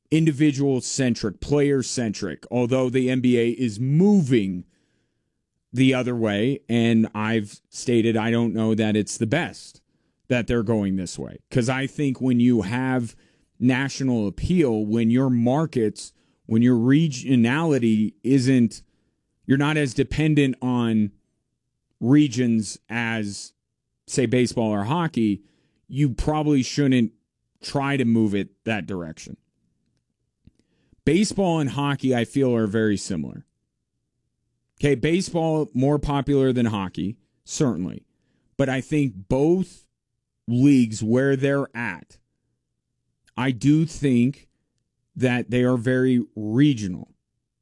individual-centric, player-centric, although the NBA is moving the other way, and I've stated I don't know that it's the best that they're going this way. Because I think when you have national appeal, when your markets, when your regionality isn't, you're not as dependent on regions as, say, baseball or hockey, you probably shouldn't try to move it that direction. Baseball and hockey, I feel, are very similar. Okay, baseball more popular than hockey, certainly. But I think both leagues where they're at, I do think that they are very regional.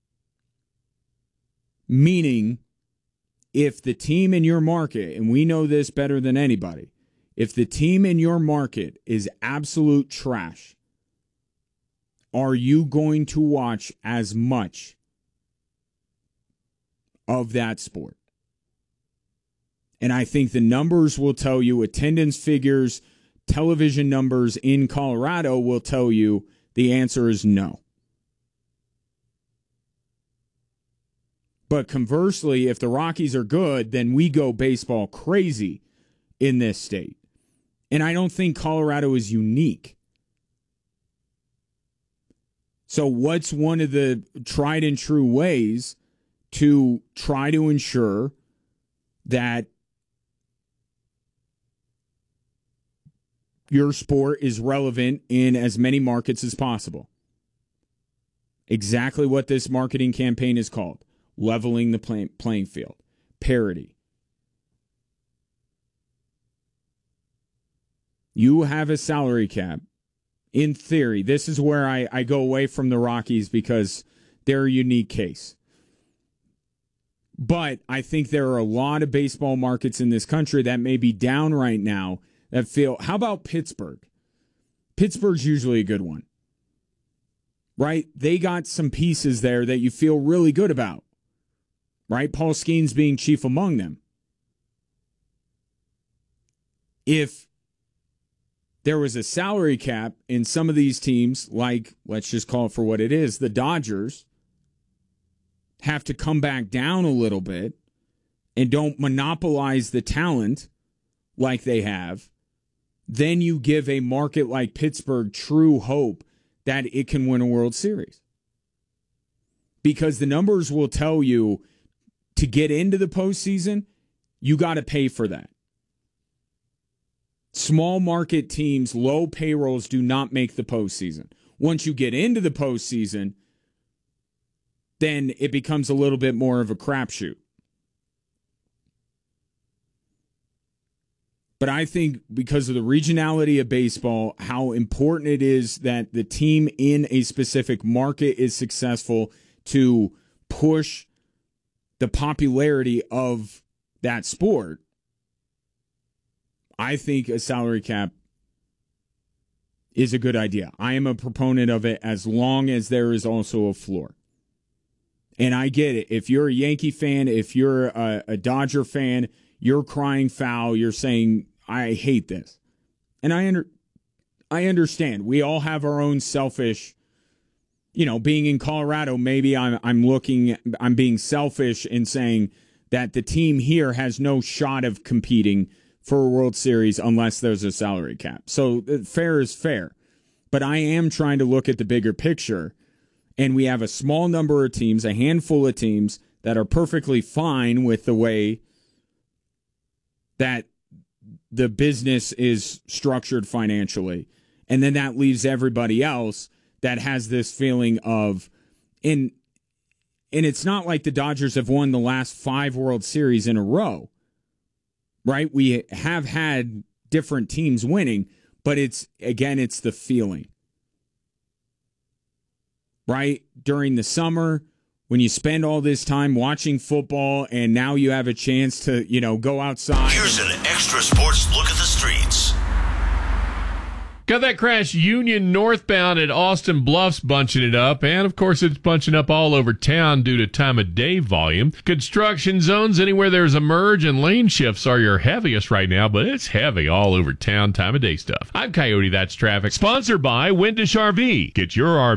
Meaning, if the team in your market, and we know this better than anybody, if the team in your market is absolute trash, are you going to watch as much of that sport? And I think the numbers will tell you, attendance figures, television numbers in Colorado will tell you the answer is no. But conversely, if the Rockies are good, then we go baseball crazy in this state. And I don't think Colorado is unique. So what's one of the tried and true ways to try to ensure that your sport is relevant in as many markets as possible? Exactly what this marketing campaign is called. Leveling the playing field. Parity. You have a salary cap. In theory, this is where I go away from the Rockies because they're a unique case. But I think there are a lot of baseball markets in this country that may be down right now that feel, how about Pittsburgh? Pittsburgh's usually a good one, right? They got some pieces there that you feel really good about, right? Paul Skeens being chief among them. If there was a salary cap in some of these teams, like, let's just call it for what it is, the Dodgers have to come back down a little bit and don't monopolize the talent like they have, then you give a market like Pittsburgh true hope that it can win a World Series. Because the numbers will tell you to get into the postseason, you got to pay for that. Small market teams, low payrolls do not make the postseason. Once you get into the postseason, then it becomes a little bit more of a crapshoot. But I think because of the regionality of baseball, how important it is that the team in a specific market is successful to push the popularity of that sport, I think a salary cap is a good idea. I am a proponent of it as long as there is also a floor. And I get it. If you're a Yankee fan, if you're a Dodger fan, you're crying foul. You're saying, I hate this. And I understand. We all have our own selfish, being in Colorado, maybe I'm being selfish in saying that the team here has no shot of competing for a World Series unless there's a salary cap. So fair is fair. But I am trying to look at the bigger picture. And we have a small number of teams, a handful of teams that are perfectly fine with the way that the business is structured financially. And then that leaves everybody else that has this feeling of, and it's not like the Dodgers have won the last 5 World Series in a row, right? We have had different teams winning, but it's the feeling. Right? During the summer, when you spend all this time watching football and now you have a chance to, go outside. Here's an extra sports look at the streets. Got that crash Union northbound at Austin Bluffs bunching it up, and of course it's bunching up all over town due to time of day volume. Construction zones anywhere there's a merge, and lane shifts are your heaviest right now, but it's heavy all over town time of day stuff. I'm Coyote, that's traffic. Sponsored by Windish RV. Get your RV